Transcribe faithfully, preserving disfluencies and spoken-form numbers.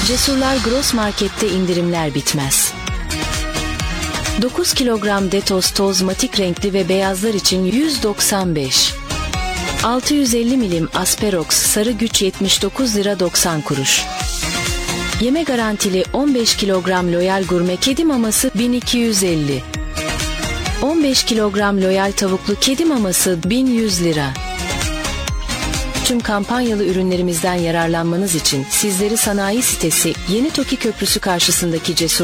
Cesurlar Gross Market'te indirimler bitmez. dokuz kilogram Detos toz matik renkli ve beyazlar için yüz doksan beş. altı yüz elli milim Asperox sarı güç yetmiş dokuz lira doksan kuruş. Yeme garantili on beş kilogram Loyal Gurme kedi maması bin iki yüz elli. on beş kilogram Loyal tavuklu kedi maması bin yüz lira. Tüm kampanyalı ürünlerimizden yararlanmanız için sizleri sanayi sitesi Yeni Toki Köprüsü karşısındaki Cesur